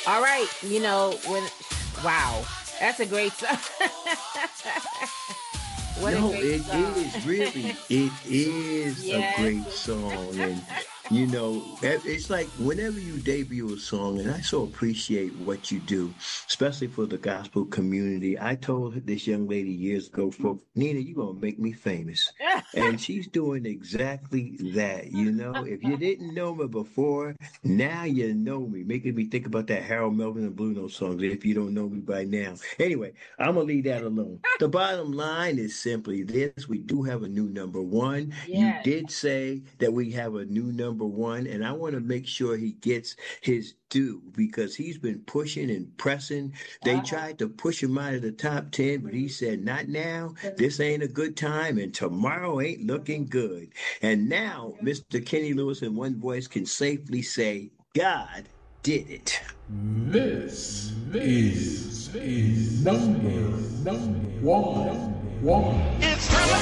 All right, wow, that's a great song. What a No, great it song. is really, it is a Yes. great song. And, it's like whenever you debut a song, and I so appreciate what you do, especially for the gospel community. I told this young lady years ago, for Nina, you're going to make me famous. And she's doing exactly that. If you didn't know me before, now you know me, making me think about that Harold Melvin and Blue Note song. If you don't know me by now. Anyway, I'm gonna leave that alone. The bottom line is simply this: we do have a new number one. You Yes. did say that we have a new number one, and I want to make sure he gets his due because he's been pushing and pressing. They Uh, tried to push him out of the top 10, but he said, "Not now. This ain't a good time, and tomorrow ain't looking good." And now, Mr. Kenny Lewis in one voice can safely say, God did it. This is number one. It's time